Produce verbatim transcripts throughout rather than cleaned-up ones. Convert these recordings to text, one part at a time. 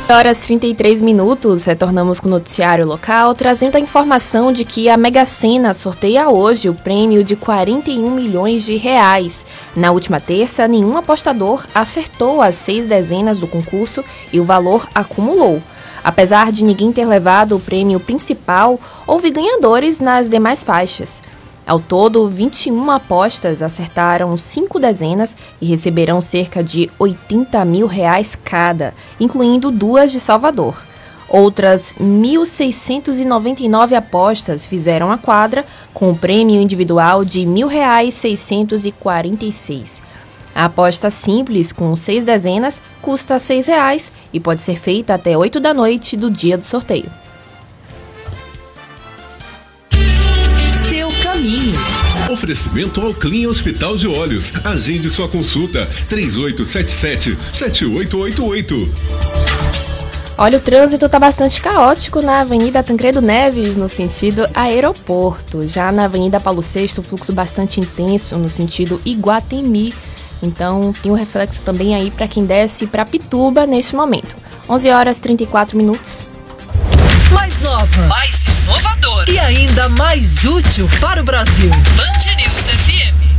horas e trinta e três minutos, retornamos com o noticiário local, trazendo a informação de que a Mega Sena sorteia hoje o prêmio de quarenta e um milhões de reais. Na última terça, nenhum apostador acertou as seis dezenas do concurso e o valor acumulou. Apesar de ninguém ter levado o prêmio principal, houve ganhadores nas demais faixas. Ao todo, vinte e uma apostas acertaram cinco dezenas e receberão cerca de oitenta mil reais cada, incluindo duas de Salvador. Outras mil seiscentos e noventa e nove apostas fizeram a quadra, com o prêmio individual de mil reais seiscentos e quarenta e seis. A aposta simples, com seis dezenas, custa seis reais e pode ser feita até oito da noite do dia do sorteio. Oferecimento ao Clean Hospital de Olhos. Agende sua consulta três oito sete sete, sete oito oito oito. Olha, o trânsito está bastante caótico na Avenida Tancredo Neves, no sentido aeroporto. Já na Avenida Paulo sexto, o fluxo bastante intenso no sentido Iguatemi. Então, tem um reflexo também aí para quem desce para Pituba neste momento. onze horas e trinta e quatro minutos. Mais nova, mais inovadora e ainda mais útil para o Brasil. Band News F M.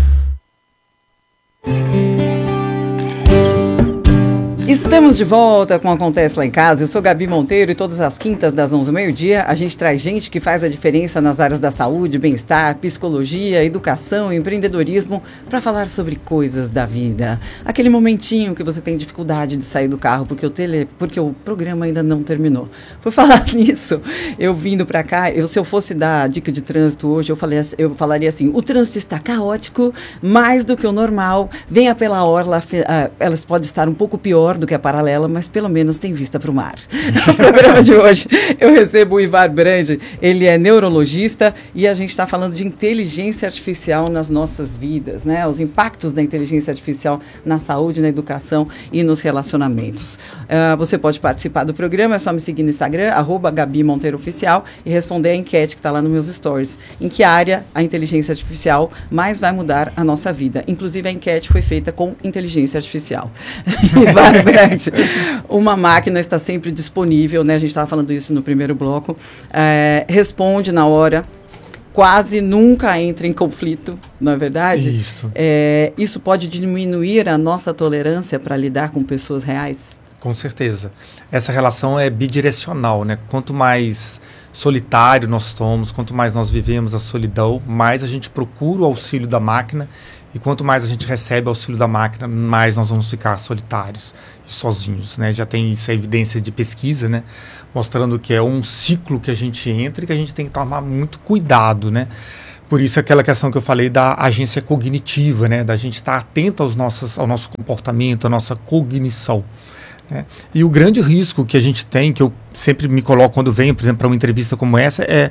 Estamos de volta com o Acontece Lá em Casa. Eu sou Gabi Monteiro e todas as quintas das onze do meio-dia a gente traz gente que faz a diferença nas áreas da saúde, bem-estar, psicologia, educação e empreendedorismo para falar sobre coisas da vida. Aquele momentinho que você tem dificuldade de sair do carro porque o, tele, porque o programa ainda não terminou. Por falar nisso, eu vindo para cá, eu, se eu fosse dar dica de trânsito hoje, eu, falei, eu falaria assim, o trânsito está caótico, mais do que o normal, venha pela orla, elas podem estar um pouco pior do que a paralela, mas pelo menos tem vista para o mar. No programa de hoje, eu recebo o Ivar Brandi, ele é neurologista e a gente está falando de inteligência artificial nas nossas vidas, né? Os impactos da inteligência artificial na saúde, na educação e nos relacionamentos. Uh, você pode participar do programa, é só me seguir no Instagram, arroba Gabi Monteiro Oficial, e responder a enquete que está lá nos meus stories. Em que área a inteligência artificial mais vai mudar a nossa vida? Inclusive, a enquete foi feita com inteligência artificial. Ivar Brandi, uma máquina está sempre disponível, né? A gente estava falando isso no primeiro bloco. É, responde na hora, quase nunca entra em conflito, não é verdade? Isso. É, isso pode diminuir a nossa tolerância para lidar com pessoas reais? Com certeza. Essa relação é bidirecional, né? Quanto mais solitário nós somos, quanto mais nós vivemos a solidão, mais a gente procura o auxílio da máquina. E quanto mais a gente recebe auxílio da máquina, mais nós vamos ficar solitários e sozinhos, né? Já tem isso, a evidência de pesquisa, né? Mostrando que é um ciclo que a gente entra e que a gente tem que tomar muito cuidado, né? Por isso aquela questão que eu falei da agência cognitiva, né? Da gente estar atento aos nossos, ao nosso comportamento, à nossa cognição. Né? E o grande risco que a gente tem, que eu sempre me coloco quando venho, por exemplo, para uma entrevista como essa, é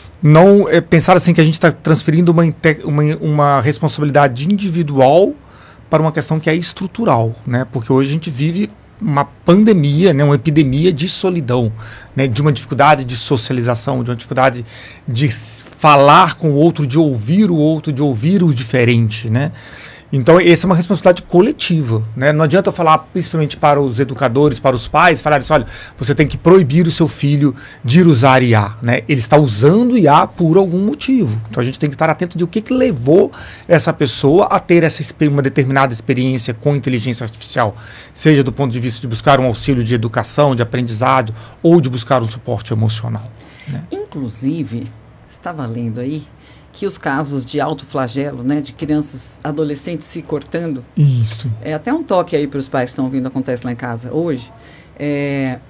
não é pensar assim que a gente está transferindo uma, uma, uma responsabilidade individual para uma questão que é estrutural, né? Porque hoje a gente vive uma pandemia, né? Uma epidemia de solidão, né? De uma dificuldade de socialização, de uma dificuldade de falar com o outro, de ouvir o outro, de ouvir o diferente, né? Então, essa é uma responsabilidade coletiva, né? Não adianta eu falar, principalmente para os educadores, para os pais, falar assim, olha, você tem que proibir o seu filho de usar I A, né? Ele está usando I A por algum motivo. Então, a gente tem que estar atento de o que, que levou essa pessoa a ter essa, uma determinada experiência com inteligência artificial, seja do ponto de vista de buscar um auxílio de educação, de aprendizado, ou de buscar um suporte emocional, né? Inclusive, estava lendo aí, que os casos de autoflagelo, né, de crianças, adolescentes se cortando. Isso. É até um toque aí para os pais que estão ouvindo, acontece lá em casa hoje. É,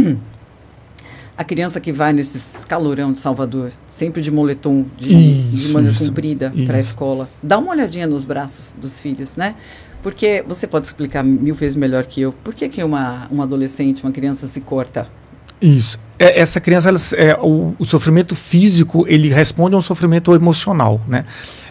a criança que vai nesses calorão de Salvador, sempre de moletom, de, isso, de manga isso, comprida para a escola, dá uma olhadinha nos braços dos filhos, né? Porque você pode explicar mil vezes melhor que eu, por que que uma, uma adolescente, uma criança se corta? Isso. É, essa criança, ela, é, o, o sofrimento físico, ele responde a um sofrimento emocional, né?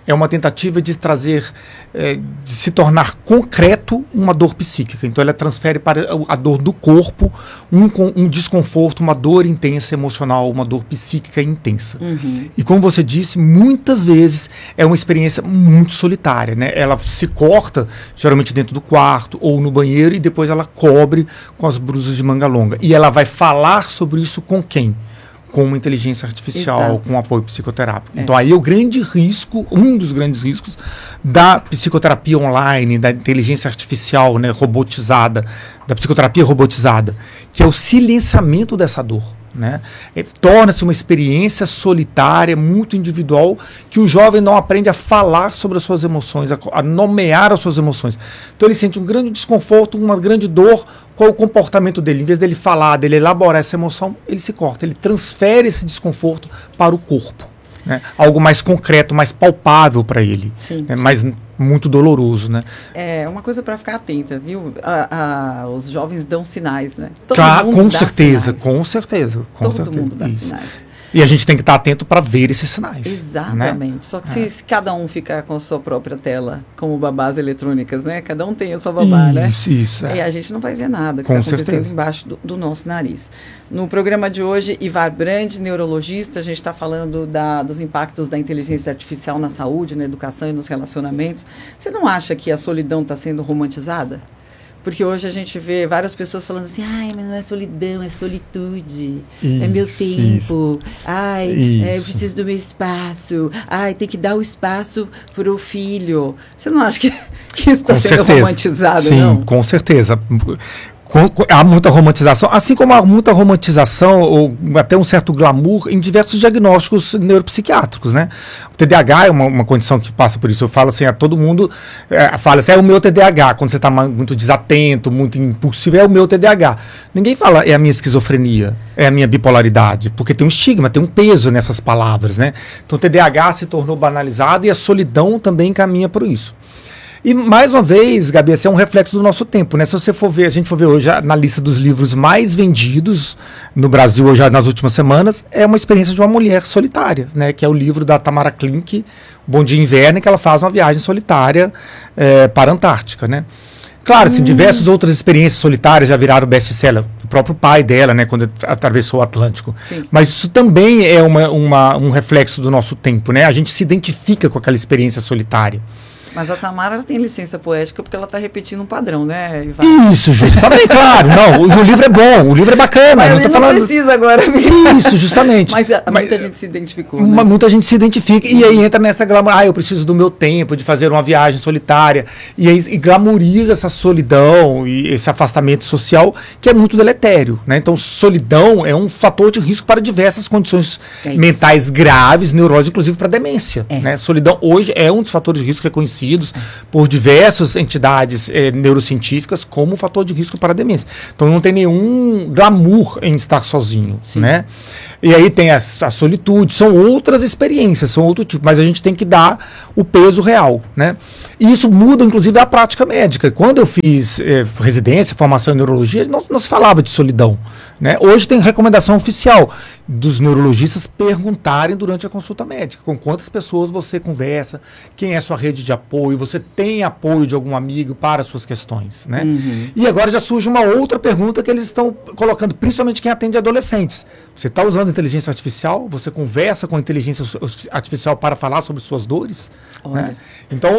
é uma tentativa de trazer, é, de se tornar concreto uma dor psíquica. Então ela transfere para a dor do corpo um, um desconforto, uma dor intensa emocional, uma dor psíquica intensa. Uhum. E como você disse, muitas vezes é uma experiência muito solitária, né? Ela se corta, geralmente dentro do quarto ou no banheiro, e depois ela cobre com as brusas de manga longa. E ela vai falar sobre isso com quem? Com uma inteligência artificial, Exato. Com apoio psicoterápico. É. Então aí é o grande risco, um dos grandes riscos da psicoterapia online, da inteligência artificial, né, robotizada, da psicoterapia robotizada, que é o silenciamento dessa dor. Né? É, torna-se uma experiência solitária, muito individual, que o jovem não aprende a falar sobre as suas emoções, a, a nomear as suas emoções. Então ele sente um grande desconforto, uma grande dor. Qual é o comportamento dele? Em vez dele falar, dele elaborar essa emoção, ele se corta, ele transfere esse desconforto para o corpo. Né? Algo mais concreto, mais palpável para ele, sim, né? Sim. Mais muito doloroso, né? É uma coisa para ficar atenta, viu? A, a, os jovens dão sinais, né? Todo claro, mundo com dá certeza, sinais. com certeza, com Todo certeza. mundo dá Isso. sinais. E a gente tem que estar atento para ver esses sinais. Exatamente. Né? Só que se, é. se cada um ficar com a sua própria tela, como babás eletrônicas, né? Cada um tem a sua babá, isso, né? Isso, isso. É. E a gente não vai ver nada que está acontecendo certeza. Embaixo do, do nosso nariz. No programa de hoje, Ivar Brand, neurologista, a gente está falando da, dos impactos da inteligência artificial na saúde, na educação e nos relacionamentos. Você não acha que a solidão está sendo romantizada? Porque hoje a gente vê várias pessoas falando assim, ai, mas não é solidão, é solitude, isso, é meu tempo, isso. ai, é, eu preciso do meu espaço, ai, tem que dar o espaço para o filho. Você não acha que, que isso está sendo certeza. romantizado, Sim, não? Sim, com certeza. Com, com, há muita romantização, assim como há muita romantização ou até um certo glamour em diversos diagnósticos neuropsiquiátricos, né? O T D A H é uma, uma condição que passa por isso. Eu falo assim, a todo mundo é, fala assim, é o meu T D A H, quando você está muito desatento, muito impulsivo, é o meu T D A H. Ninguém fala, é a minha esquizofrenia, é a minha bipolaridade, porque tem um estigma, tem um peso nessas palavras, né? Então o T D A H se tornou banalizado e a solidão também caminha por isso. E, mais uma vez, Gabi, esse é um reflexo do nosso tempo, né? Se você for ver, a gente for ver hoje na lista dos livros mais vendidos no Brasil hoje nas últimas semanas, é uma experiência de uma mulher solitária, né? Que é o livro da Tamara Klink, Bom Dia Inverno, que ela faz uma viagem solitária é, para a Antártica, né? Claro, assim, hum. diversas outras experiências solitárias já viraram best-seller. O próprio pai dela, né, quando atravessou o Atlântico. Sim. Mas isso também é uma, uma, um reflexo do nosso tempo, né? A gente se identifica com aquela experiência solitária. Mas a Tamara tem licença poética porque ela está repetindo um padrão, né, Ivan? Isso, justamente, claro. Não, o, o livro é bom, o livro é bacana. Mas não, não tô falando... precisa agora. Isso, justamente. Mas, a, Mas muita gente se identificou, uma, né? Muita gente se identifica e aí entra nessa glamour. Ah, eu preciso do meu tempo de fazer uma viagem solitária. E aí e glamouriza essa solidão e esse afastamento social que é muito deletério, né? Então, solidão é um fator de risco para diversas condições é mentais graves, neuroses, inclusive para demência. É. Né? Solidão hoje é um dos fatores de risco reconhecidos é. por diversas entidades eh, neurocientíficas como um fator de risco para a demência. Então não tem nenhum glamour em estar sozinho, Sim. né? E aí tem a, a solitude, são outras experiências, são outro tipo, mas a gente tem que dar o peso real, né? E isso muda, inclusive, a prática médica. Quando eu fiz eh, residência, formação em neurologia, não, não se falava de solidão, né? Hoje tem recomendação oficial dos neurologistas perguntarem durante a consulta médica com quantas pessoas você conversa, quem é a sua rede de apoio, você tem apoio de algum amigo para as suas questões, né? Uhum. E agora já surge uma outra pergunta que eles estão colocando, principalmente quem atende adolescentes. Você está usando inteligência artificial? Você conversa com a inteligência artificial para falar sobre suas dores? Né? Então,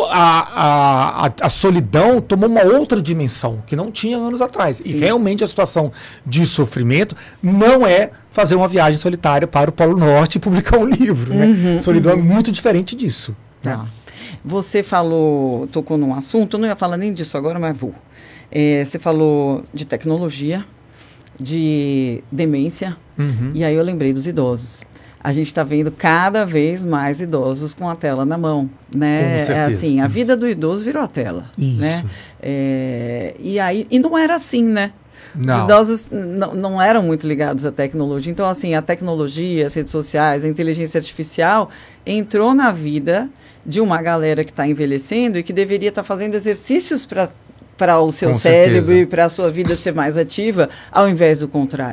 a, a, a solidão tomou uma outra dimensão que não tinha anos atrás. Sim. E realmente a situação de sofrimento não é fazer uma viagem solitária para o Polo Norte e publicar um livro. Uhum, né? Solidão uhum. é muito diferente disso. Tá. Né? Você falou, tocou num assunto, eu não ia falar nem disso agora, mas vou. É, você falou de tecnologia, de demência, uhum. e aí eu lembrei dos idosos. A gente está vendo cada vez mais idosos com a tela na mão, né? É assim, a vida do idoso virou a tela, Isso. né? É, e aí, e não era assim, né? Não. Os idosos não, não eram muito ligados à tecnologia. Então, assim, a tecnologia, as redes sociais, a inteligência artificial entrou na vida de uma galera que está envelhecendo e que deveria estar tá fazendo exercícios para para o seu Com cérebro certeza. E para a sua vida ser mais ativa, ao invés do contrário.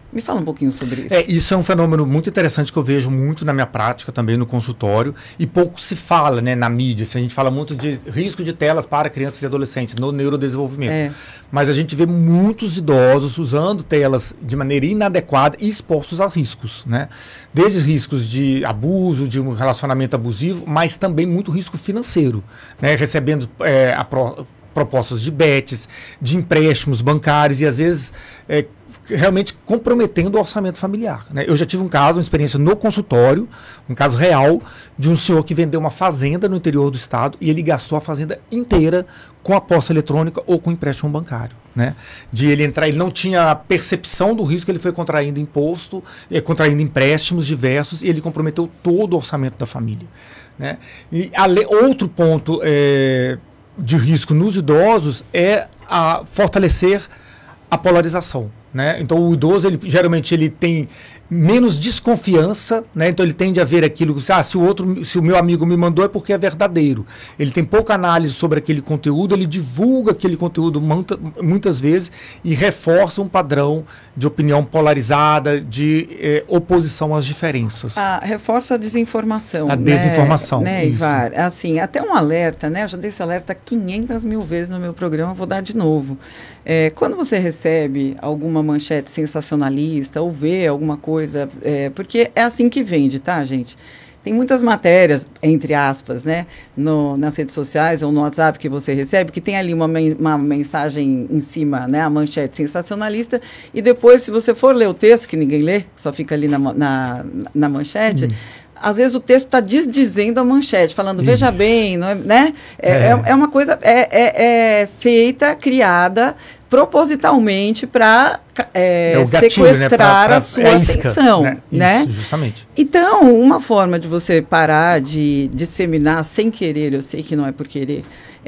Me fala um pouquinho sobre isso. É, isso é um fenômeno muito interessante que eu vejo muito na minha prática também no consultório e pouco se fala, né, na mídia. A gente fala muito de risco de telas para crianças e adolescentes no neurodesenvolvimento. É. Mas a gente vê muitos idosos usando telas de maneira inadequada e expostos a riscos, né? Desde riscos de abuso, de um relacionamento abusivo, mas também muito risco financeiro, né? Recebendo é, a pro, propostas de bets, de empréstimos bancários e às vezes é, realmente comprometendo o orçamento familiar, né? Eu já tive um caso, uma experiência no consultório, um caso real, de um senhor que vendeu uma fazenda no interior do estado e ele gastou a fazenda inteira com aposta eletrônica ou com empréstimo bancário, né? De ele entrar, ele não tinha a percepção do risco, ele foi contraindo imposto, eh, contraindo empréstimos diversos e ele comprometeu todo o orçamento da família, né? E ale, outro ponto é, de risco nos idosos é a fortalecer a polarização, né? Então o idoso, ele, geralmente ele tem menos desconfiança, né? Então ele tende a ver aquilo que, ah, se o outro, se o meu amigo me mandou é porque é verdadeiro. Ele tem pouca análise sobre aquele conteúdo, ele divulga aquele conteúdo muita, muitas vezes e reforça um padrão de opinião polarizada, de eh, oposição às diferenças. Ah, reforça a desinformação. A né? desinformação. Né, Ivar? Assim, até um alerta, né? Eu já dei esse alerta quinhentas mil vezes no meu programa, vou dar de novo. É, quando você recebe alguma manchete sensacionalista ou vê alguma coisa, é, porque é assim que vende, tá, gente? Tem muitas matérias, entre aspas, né, no, nas redes sociais ou no WhatsApp que você recebe, que tem ali uma, men uma mensagem em cima, né, a manchete sensacionalista, e depois, se você for ler o texto, que ninguém lê, só fica ali na, na, na manchete, hum. às vezes o texto está desdizendo a manchete, falando, veja Isso. bem, não é, né? É, é. É, é uma coisa, é, é, é feita, criada propositalmente para é, é sequestrar, né? pra, pra, a sua é isca, atenção, né? né? Isso, justamente. Então, uma forma de você parar de disseminar sem querer, eu sei que não é por querer,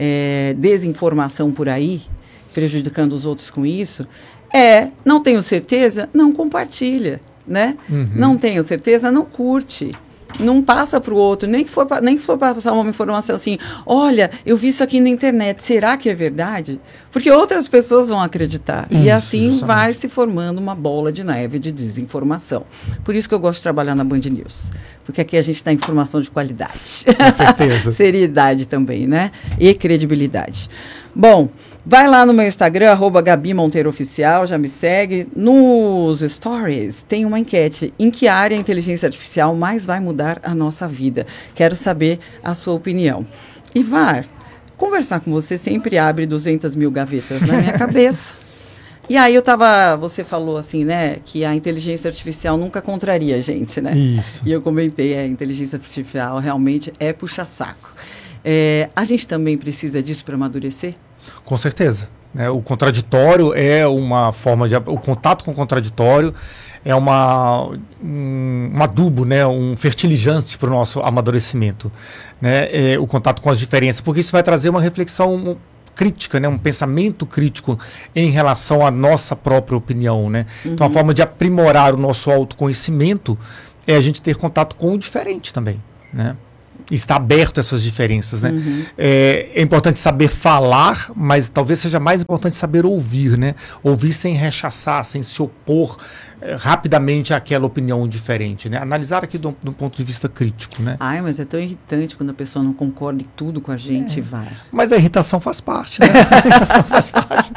é, desinformação por aí, prejudicando os outros com isso, é, não tenho certeza, não compartilha, né? Uhum. Não tenho certeza, não curte. Não passa para o outro, nem que for nem que for passar uma informação assim, olha, eu vi isso aqui na internet, será que é verdade? Porque outras pessoas vão acreditar. Isso, e assim justamente. Vai se formando uma bola de neve de desinformação. Por isso que eu gosto de trabalhar na Band News. Porque aqui a gente dá informação de qualidade. Com certeza. Seriedade também, né? E credibilidade. Bom, vai lá no meu Instagram, arroba Gabi Monteiro Oficial, já me segue. Nos stories tem uma enquete. Em que área a inteligência artificial mais vai mudar a nossa vida? Quero saber a sua opinião. Ivar, conversar com você sempre abre duzentas mil gavetas na minha cabeça. E aí eu tava, você falou assim, né, que a inteligência artificial nunca contraria a gente, né? Isso. E eu comentei, a inteligência artificial realmente é puxa-saco. É, a gente também precisa disso para amadurecer? Com certeza. Né? O contraditório é uma forma de... O contato com o contraditório é uma, um, um adubo, né? Um fertilizante para o nosso amadurecimento. Né? É, o contato com as diferenças, porque isso vai trazer uma reflexão crítica, né? Um pensamento crítico em relação à nossa própria opinião. Né? Uhum. Então, a forma de aprimorar o nosso autoconhecimento é a gente ter contato com o diferente também. Né? Está aberto a essas diferenças, né? Uhum. É, é importante saber falar, mas talvez seja mais importante saber ouvir, né? Ouvir sem rechaçar, sem se opor é, rapidamente àquela opinião diferente, né? Analisar aqui de um, de um ponto de vista crítico, né? Ai, mas é tão irritante quando a pessoa não concorda em tudo com a gente, é. vai. Mas a irritação faz parte, né? A irritação faz parte.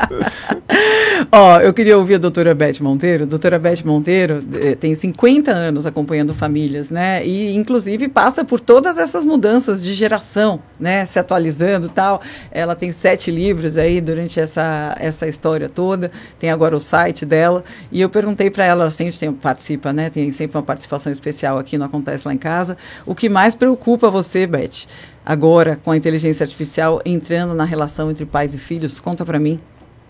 Ó, eu queria ouvir a doutora Beth Monteiro. A doutora Beth Monteiro eh, tem cinquenta anos acompanhando famílias, né? E, inclusive, passa por todas essas mudanças de geração, né? Se atualizando e tal. Ela tem sete livros aí durante essa, essa história toda. Tem agora o site dela. E eu perguntei para ela, assim, a gente tem, participa, né? Tem sempre uma participação especial aqui no Acontece Lá em Casa. O que mais preocupa você, Beth, agora com a inteligência artificial entrando na relação entre pais e filhos? Conta para mim.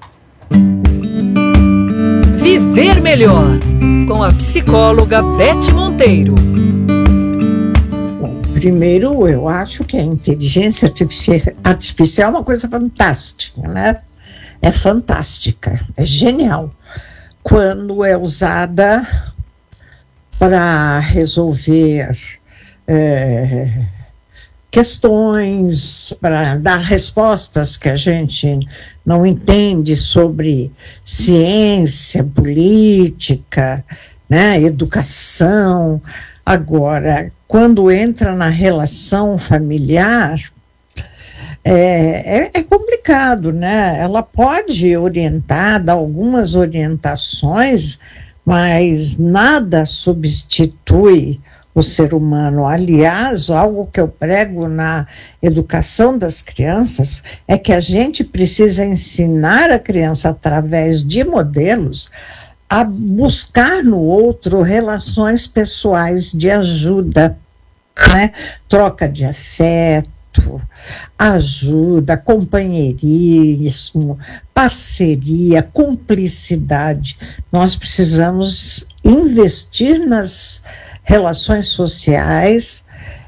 Viver Melhor, com a psicóloga Beth Monteiro. Bom, primeiro, eu acho que a inteligência artificial é uma coisa fantástica, né? É fantástica, é genial. Quando é usada para resolver é, questões, para dar respostas que a gente não entende sobre ciência, política, né, educação. Agora, quando entra na relação familiar, é, é, é complicado, né? Ela pode orientar, dar algumas orientações, mas nada substitui o ser humano. Aliás, algo que eu prego na educação das crianças é que a gente precisa ensinar a criança, através de modelos, a buscar no outro relações pessoais de ajuda, né? Troca de afeto, ajuda, companheirismo, parceria, cumplicidade. Nós precisamos investir nas relações sociais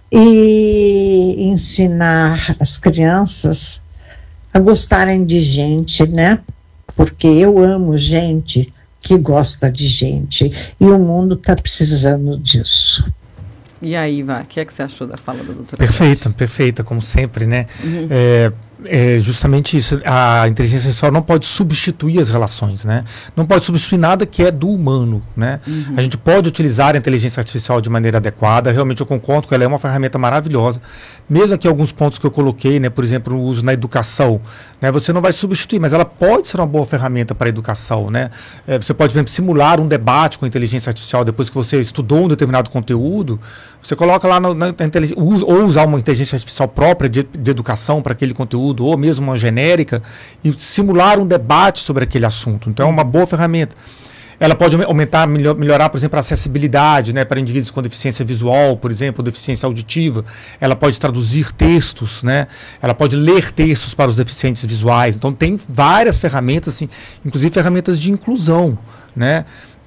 e ensinar as crianças a gostarem de gente, né? Porque eu amo gente que gosta de gente e o mundo está precisando disso. E aí, Ivar, o que é que você achou da fala da doutora? Perfeita, perfeita, como sempre, né? Uhum. É, é justamente isso. A inteligência artificial não pode substituir as relações, né? Não pode substituir nada que é do humano, né? Uhum. A gente pode utilizar a inteligência artificial de maneira adequada. Realmente eu concordo que ela é uma ferramenta maravilhosa. Mesmo aqui alguns pontos que eu coloquei, né? Por exemplo, o uso na educação, né? Você não vai substituir, mas ela pode ser uma boa ferramenta para a educação, né? É, você pode, por exemplo, simular um debate com a inteligência artificial depois que você estudou um determinado conteúdo. Você coloca lá na, na, na ou usar uma inteligência artificial própria de, de educação para aquele conteúdo, ou mesmo uma genérica, e simular um debate sobre aquele assunto. Então é uma boa ferramenta. Ela pode aumentar, melhorar, por exemplo, a acessibilidade, né, para indivíduos com deficiência visual, por exemplo, deficiência auditiva. Ela pode traduzir textos, né? Ela pode ler textos para os deficientes visuais. Então tem várias ferramentas, assim, inclusive ferramentas de inclusão, né?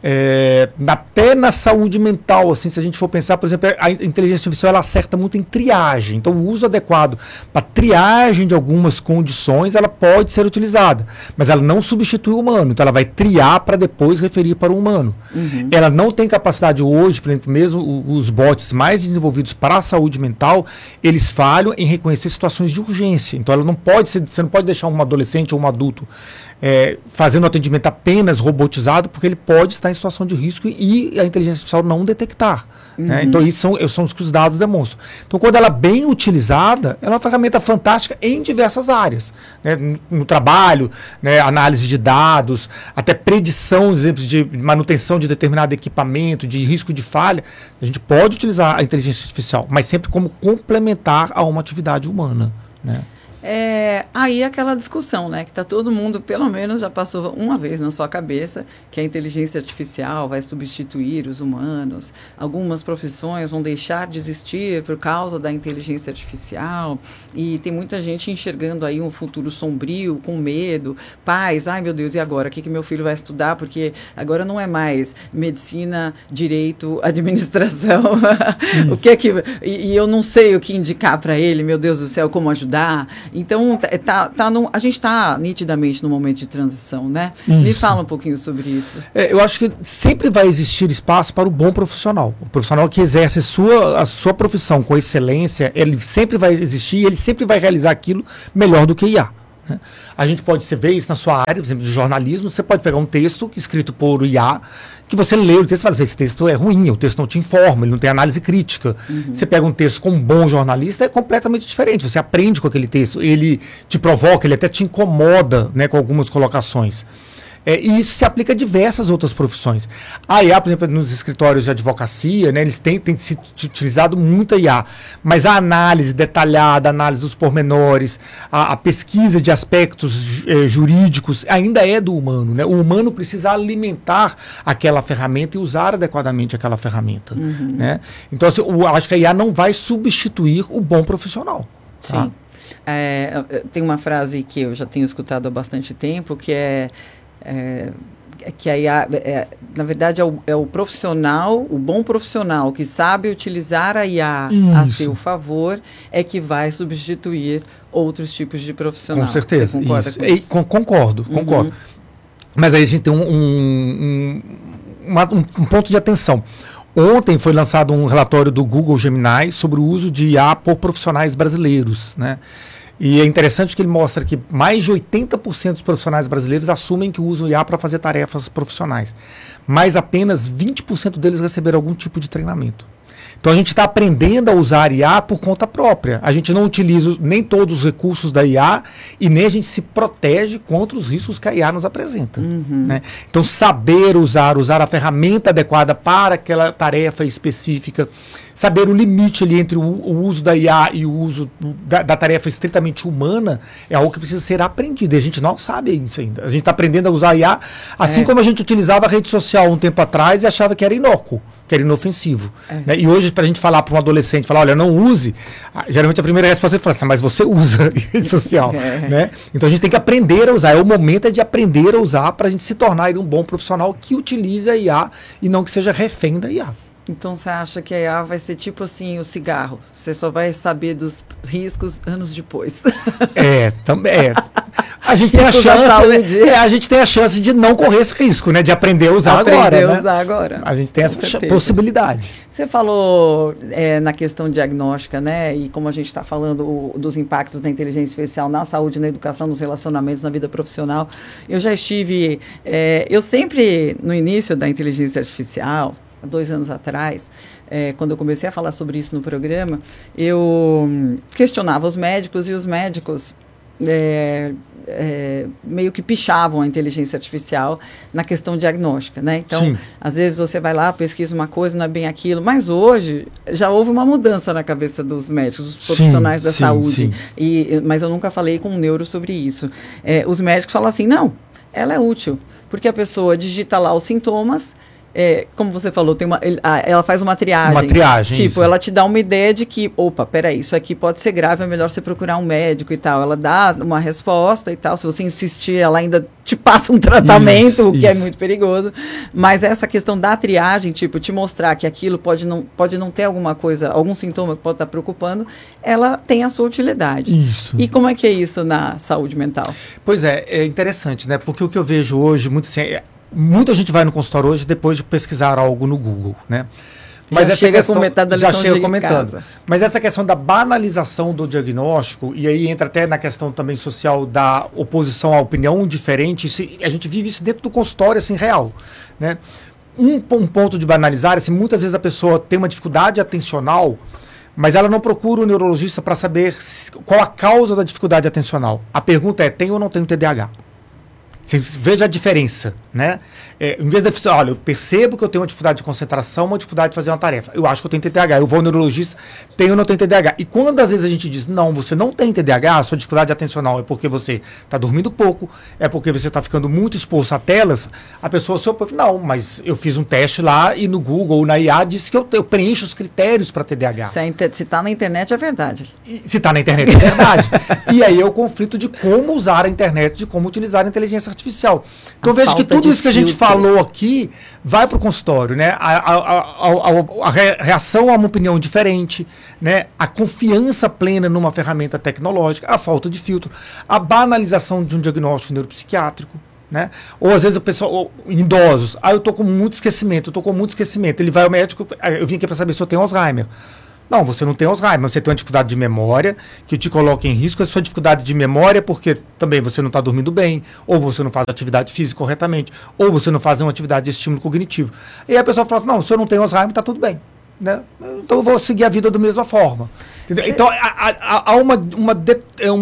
É, até na saúde mental, assim, se a gente for pensar, por exemplo, a inteligência artificial ela acerta muito em triagem. Então o uso adequado para triagem de algumas condições ela pode ser utilizada, mas ela não substitui o humano. Então ela vai triar para depois referir para o humano. Uhum. Ela não tem capacidade hoje, por exemplo, mesmo os bots mais desenvolvidos para a saúde mental, eles falham em reconhecer situações de urgência. Então ela não pode ser, você não pode deixar um adolescente ou um adulto É, fazendo atendimento apenas robotizado, porque ele pode estar em situação de risco e a inteligência artificial não detectar. Uhum. Né? Então, isso são, são os que os dados demonstram. Então, quando ela é bem utilizada, ela é uma ferramenta fantástica em diversas áreas. Né? No, no trabalho, né? Análise de dados, até predição, exemplos de manutenção de determinado equipamento, de risco de falha. A gente pode utilizar a inteligência artificial, mas sempre como complementar a uma atividade humana. Né? É, aí aquela discussão, né, que tá todo mundo, pelo menos já passou uma vez na sua cabeça, que a inteligência artificial vai substituir os humanos, algumas profissões vão deixar de existir por causa da inteligência artificial, e tem muita gente enxergando aí um futuro sombrio, com medo, pais, ai meu Deus, e agora? O que, que meu filho vai estudar? Porque agora não é mais medicina, direito, administração, o que é que... E, e eu não sei o que indicar para ele, meu Deus do céu, como ajudar. Então, tá, tá num, a gente está nitidamente num momento de transição, né? Isso. Me fala um pouquinho sobre isso. É, eu acho que sempre vai existir espaço para o bom profissional. O profissional que exerce sua, a sua profissão com excelência, ele sempre vai existir e ele sempre vai realizar aquilo melhor do que I A. Né? A gente pode ver isso na sua área, por exemplo, de jornalismo. Você pode pegar um texto escrito por I A, que você lê o texto e fala assim, esse texto é ruim, o texto não te informa, ele não tem análise crítica. Uhum. Você pega um texto com um bom jornalista, é completamente diferente. Você aprende com aquele texto, ele te provoca, ele até te incomoda, né, com algumas colocações. É, e isso se aplica a diversas outras profissões. A I A, por exemplo, nos escritórios de advocacia, né, eles têm, têm se utilizado muito a I A, mas a análise detalhada, a análise dos pormenores, a, a pesquisa de aspectos eh, jurídicos ainda é do humano. Né? O humano precisa alimentar aquela ferramenta e usar adequadamente aquela ferramenta. Uhum. Né? Então, assim, eu acho que a I A não vai substituir o bom profissional. Tá? Sim. É, tem uma frase que eu já tenho escutado há bastante tempo, que é É, que a I A, é, na verdade, é o, é o profissional, o bom profissional que sabe utilizar a I A Isso. a seu favor é que vai substituir outros tipos de profissional. Com certeza. Você concorda isso. com isso? E, concordo, uhum. concordo. Mas aí a gente tem um, um, um, uma, um, um ponto de atenção. Ontem foi lançado um relatório do Google Gemini sobre o uso de I A por profissionais brasileiros, né? E é interessante que ele mostra que mais de oitenta por cento dos profissionais brasileiros assumem que usam I A para fazer tarefas profissionais, mas apenas vinte por cento deles receberam algum tipo de treinamento. Então a gente está aprendendo a usar I A por conta própria. A gente não utiliza nem todos os recursos da I A e nem a gente se protege contra os riscos que a I A nos apresenta. Uhum. Né? Então saber usar, usar a ferramenta adequada para aquela tarefa específica, saber o limite ali entre o, o uso da I A e o uso da, da tarefa estritamente humana é algo que precisa ser aprendido. E a gente não sabe isso ainda. A gente está aprendendo a usar a I A assim é. como a gente utilizava a rede social um tempo atrás e achava que era inócuo, que era inofensivo. É. Né? E hoje, para a gente falar para um adolescente, falar, olha, não use, geralmente a primeira resposta é falar assim, mas você usa rede social. É. Né? Então a gente tem que aprender a usar. É o momento é de aprender a usar para a gente se tornar um bom profissional que utilize a I A e não que seja refém da I A. Então você acha que a I A vai ser tipo assim o cigarro? Você só vai saber dos riscos anos depois. É, também é. A gente tem a chance, né? é, a gente tem a chance de não correr esse risco, né? De aprender a usar aprender agora. Aprender a né? usar agora. A gente tem Com essa certeza. possibilidade. Você falou é, na questão diagnóstica, né? E como a gente está falando o, dos impactos da inteligência artificial na saúde, na educação, nos relacionamentos, na vida profissional. Eu já estive. É, eu sempre, no início da inteligência artificial, há dois anos atrás, é, quando eu comecei a falar sobre isso no programa, eu questionava os médicos e os médicos é, é, meio que pichavam a inteligência artificial na questão diagnóstica, né? Então, Sim. às vezes você vai lá, pesquisa uma coisa, não é bem aquilo, mas hoje já houve uma mudança na cabeça dos médicos, dos profissionais sim, da sim, saúde, sim. E, mas eu nunca falei com um neuro sobre isso. É, os médicos falam assim, não, ela é útil, porque a pessoa digita lá os sintomas. É, como você falou, tem uma, ela faz uma triagem. Uma triagem. Tipo, isso. ela te dá uma ideia de que, opa, peraí, isso aqui pode ser grave, é melhor você procurar um médico e tal. Ela dá uma resposta e tal. Se você insistir, ela ainda te passa um tratamento, isso, o que isso. é muito perigoso. Mas essa questão da triagem, tipo, te mostrar que aquilo pode não, pode não ter alguma coisa, algum sintoma que pode estar preocupando, ela tem a sua utilidade. Isso. E como é que é isso na saúde mental? Pois é, é interessante, né? Porque o que eu vejo hoje, muito assim, é, muita gente vai no consultório hoje depois de pesquisar algo no Google, né? Mas já essa chega questão, com metade da lição já chega de comentando. casa. Mas essa questão da banalização do diagnóstico, e aí entra até na questão também social da oposição à opinião diferente, isso, a gente vive isso dentro do consultório, assim, real, né? Um, um ponto de banalizar, assim, muitas vezes a pessoa tem uma dificuldade atencional, mas ela não procura o neurologista para saber qual a causa da dificuldade atencional. A pergunta é, tem ou não tem T D A H? Você veja a diferença, né? É, em vez de, olha, eu percebo que eu tenho uma dificuldade de concentração, uma dificuldade de fazer uma tarefa. Eu acho que eu tenho T D A H. Eu vou ao neurologista, tenho ou não tenho T D A H. E quando às vezes a gente diz, não, você não tem T D A H, a sua dificuldade atencional é porque você está dormindo pouco, é porque você está ficando muito exposto a telas, a pessoa se opõe, não, mas eu fiz um teste lá e no Google ou na I A disse que eu, eu preencho os critérios para T D A H. Se está na internet é verdade. E, se está na internet é verdade. E aí é o conflito de como usar a internet, de como utilizar a inteligência artificial. Então veja que tudo isso que a gente falou aqui vai para o consultório, né? A, a, a, a, a reação a uma opinião diferente, né? A confiança plena numa ferramenta tecnológica, a falta de filtro, a banalização de um diagnóstico neuropsiquiátrico, né? Ou às vezes o pessoal, ou, idosos, ah, eu estou com muito esquecimento, eu estou com muito esquecimento. Ele vai ao médico, eu vim aqui para saber se eu tenho Alzheimer. Não, você não tem Alzheimer, você tem uma dificuldade de memória que te coloca em risco. A sua dificuldade de memória porque também você não está dormindo bem, ou você não faz atividade física corretamente, ou você não faz nenhuma atividade de estímulo cognitivo. E aí a pessoa fala assim, não, se eu não tenho Alzheimer, está tudo bem. Né? Então eu vou seguir a vida da mesma forma. Então há, há, há uma, uma, de,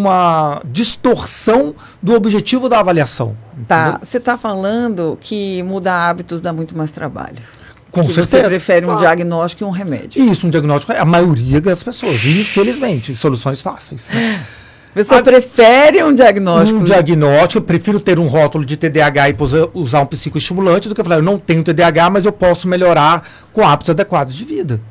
uma distorção do objetivo da avaliação. Tá, você está falando que mudar hábitos dá muito mais trabalho. Com que certeza. Você prefere um claro. diagnóstico e um remédio. Isso, um diagnóstico é a maioria das pessoas. E, infelizmente, soluções fáceis. Né? A pessoa a, prefere um diagnóstico. Um diagnóstico, eu prefiro ter um rótulo de T D A H e usar um psicoestimulante do que falar, eu não tenho T D A H, mas eu posso melhorar com hábitos adequados de vida.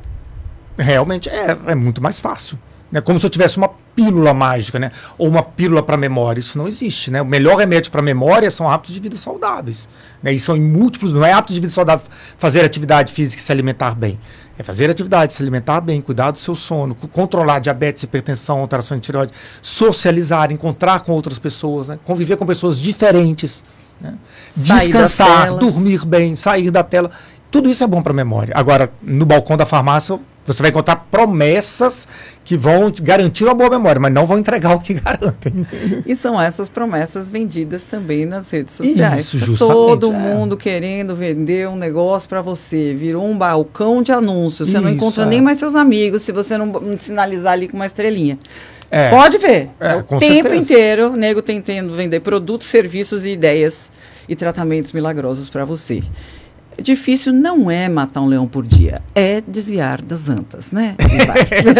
Realmente é, é muito mais fácil. É como se eu tivesse uma pílula mágica, né? Ou uma pílula para memória. Isso não existe, né? O melhor remédio para memória são hábitos de vida saudáveis, né? E são em múltiplos, não é hábitos de vida saudável fazer atividade física e se alimentar bem. É fazer atividade, se alimentar bem, cuidar do seu sono, controlar diabetes, hipertensão, alterações de tireoide, socializar, encontrar com outras pessoas, né? Conviver com pessoas diferentes, né? Descansar, dormir bem, sair da tela. Tudo isso é bom para a memória. Agora, no balcão da farmácia, você vai encontrar promessas que vão garantir uma boa memória, mas não vão entregar o que garantem. E são essas promessas vendidas também nas redes sociais. Isso, justamente. Todo é. mundo querendo vender um negócio para você. Virou um balcão de anúncios. Você Isso, não encontra é. nem mais seus amigos se você não, não sinalizar ali com uma estrelinha. É. Pode ver. É, É o com tempo certeza. inteiro o nego tentando vender produtos, serviços e ideias e tratamentos milagrosos para você. Difícil não é matar um leão por dia, é desviar das antas, né, Ivar?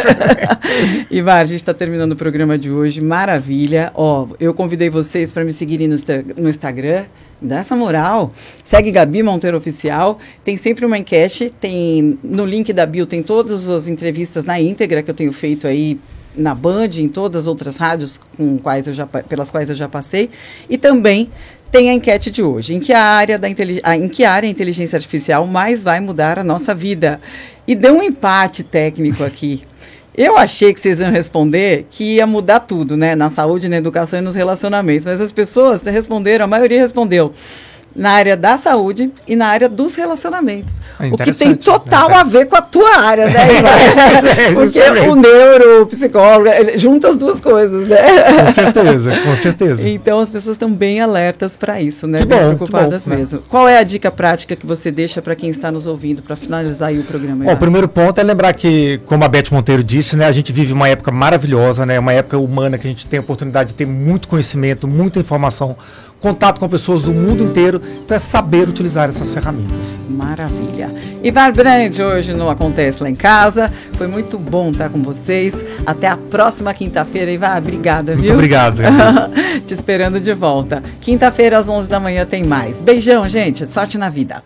Ivar, a gente está terminando o programa de hoje, maravilha. Ó, eu convidei vocês para me seguirem no, no Instagram, dá essa moral. Segue Gabi Monteiro Oficial, tem sempre uma enquete, tem no link da bio tem todas as entrevistas na íntegra que eu tenho feito aí na Band, em todas as outras rádios com quais eu já, pelas quais eu já passei, e também tem a enquete de hoje, em que, a área da em que área a inteligência artificial mais vai mudar a nossa vida. E deu um empate técnico aqui. Eu achei que vocês iam responder que ia mudar tudo, né? Na saúde, na educação e nos relacionamentos. Mas as pessoas responderam, a maioria respondeu na área da saúde e na área dos relacionamentos. É o que tem total né? a ver com a tua área, né, Ivar? É, porque justamente. o neuro, o psicólogo, junta as duas coisas, né? Com certeza, com certeza. Então as pessoas estão bem alertas para isso, né? Que Bem bom, preocupadas que bom, mesmo. Né? Qual é a dica prática que você deixa para quem está nos ouvindo, para finalizar aí o programa? Bom, o primeiro ponto é lembrar que, como a Beth Monteiro disse, né, a gente vive uma época maravilhosa, né, uma época humana que a gente tem a oportunidade de ter muito conhecimento, muita informação, contato com pessoas do mundo inteiro, então é saber utilizar essas ferramentas. Maravilha. Ivar Brandt, hoje no Acontece Lá em Casa, foi muito bom estar com vocês. Até a próxima quinta-feira, Ivar, obrigada, viu? Muito obrigado. Te esperando de volta. Quinta-feira, às onze da manhã, tem mais. Beijão, gente. Sorte na vida.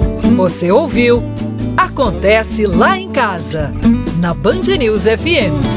Você ouviu Acontece Lá em Casa, na Band News F M.